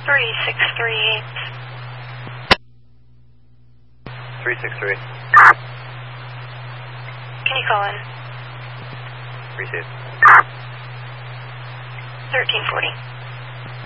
3638. 363. Can you call in? Received. 1340.